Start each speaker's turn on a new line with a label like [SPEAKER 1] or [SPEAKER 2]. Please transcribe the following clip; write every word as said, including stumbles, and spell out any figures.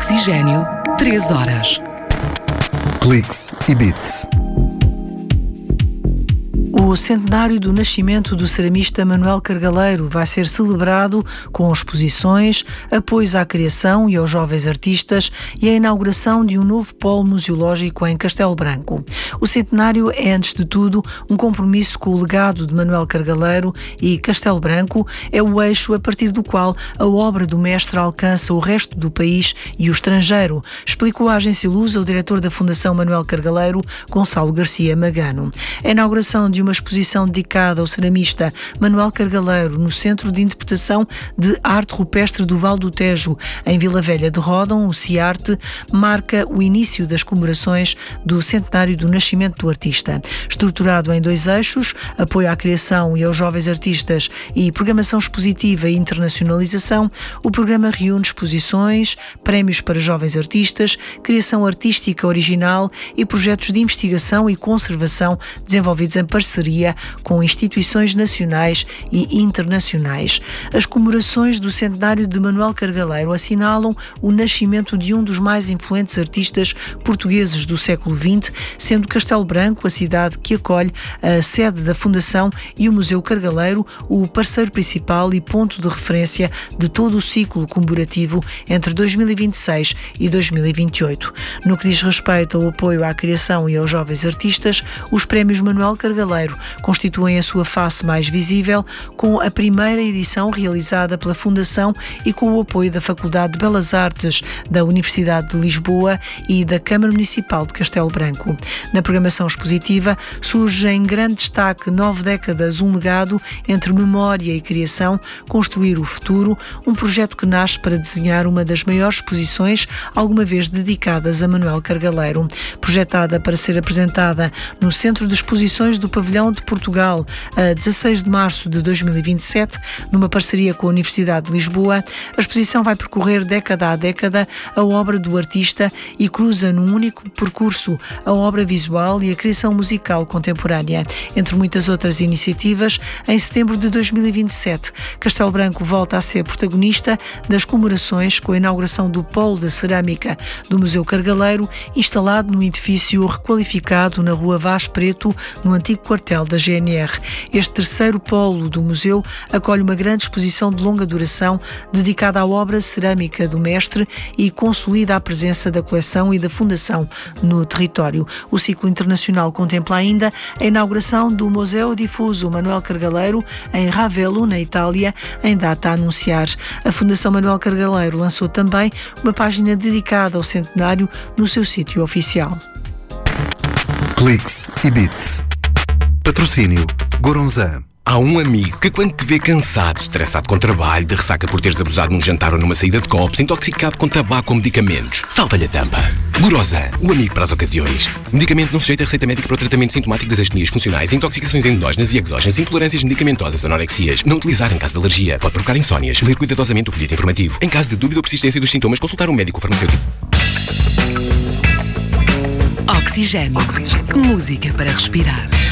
[SPEAKER 1] Oxigênio, três horas.
[SPEAKER 2] Cliques e Bits.
[SPEAKER 3] O centenário do nascimento do ceramista Manuel Cargaleiro vai ser celebrado com exposições, apoios à criação e aos jovens artistas e a inauguração de um novo polo museológico em Castelo Branco. O centenário é, antes de tudo, um compromisso com o legado de Manuel Cargaleiro e Castelo Branco é o eixo a partir do qual a obra do mestre alcança o resto do país e o estrangeiro, explicou à agência Lusa o diretor da Fundação Manuel Cargaleiro, Gonçalo Garcia Magano. A inauguração de uma exposição dedicada ao ceramista Manuel Cargaleiro no Centro de Interpretação de Arte Rupestre do Val do Tejo, em Vila Velha de Ródão, o CIARTE, marca o início das comemorações do centenário do nascimento do artista. Estruturado em dois eixos, apoio à criação e aos jovens artistas e programação expositiva e internacionalização, o programa reúne exposições, prémios para jovens artistas, criação artística original e projetos de investigação e conservação desenvolvidos em parceria com instituições nacionais e internacionais. As comemorações do centenário de Manuel Cargaleiro assinalam o nascimento de um dos mais influentes artistas portugueses do século vinte, sendo Castelo Branco a cidade que acolhe a sede da Fundação e o Museu Cargaleiro, o parceiro principal e ponto de referência de todo o ciclo comemorativo entre dois mil e vinte e seis e dois mil e vinte e oito. No que diz respeito ao apoio à criação e aos jovens artistas, os prémios Manuel Cargaleiro constituem a sua face mais visível, com a primeira edição realizada pela Fundação e com o apoio da Faculdade de Belas Artes da Universidade de Lisboa e da Câmara Municipal de Castelo Branco. Na programação expositiva surge em grande destaque Nove Décadas, um legado entre memória e criação, construir o futuro, um projeto que nasce para desenhar uma das maiores exposições alguma vez dedicadas a Manuel Cargaleiro. Projetada para ser apresentada no Centro de Exposições do Pavilhão de Portugal a dezasseis de março de dois mil e vinte e sete, numa parceria com a Universidade de Lisboa, a exposição vai percorrer década a década a obra do artista e cruza num único percurso a obra visual e a criação musical contemporânea. Entre muitas outras iniciativas, em setembro de dois mil e vinte e sete, Castelo Branco volta a ser protagonista das comemorações com a inauguração do Polo da Cerâmica do Museu Cargaleiro, instalado num edifício requalificado na Rua Vaz Preto, no antigo quartel da G N R. Este terceiro polo do museu acolhe uma grande exposição de longa duração dedicada à obra cerâmica do mestre e consolida a presença da coleção e da Fundação no território. O ciclo internacional contempla ainda a inauguração do Museu Difuso Manuel Cargaleiro em Ravello, na Itália, em data a anunciar. A Fundação Manuel Cargaleiro lançou também uma página dedicada ao centenário no seu sítio oficial.
[SPEAKER 2] Cliques e Bits. Patrocínio Goronzan.
[SPEAKER 4] Há um amigo que quando te vê cansado, estressado com trabalho, de ressaca por teres abusado num jantar ou numa saída de copos, intoxicado com tabaco ou medicamentos, salta-lhe a tampa. Goronzan, o amigo para as ocasiões. Medicamento não sujeito a receita médica para o tratamento sintomático das astenias funcionais, intoxicações endógenas e exógenas, intolerâncias medicamentosas, anorexias. Não utilizar em caso de alergia. Pode provocar insónias. Ler cuidadosamente o folheto informativo. Em caso de dúvida ou persistência dos sintomas, consultar um médico farmacêutico.
[SPEAKER 1] Oxigênio. Música para respirar.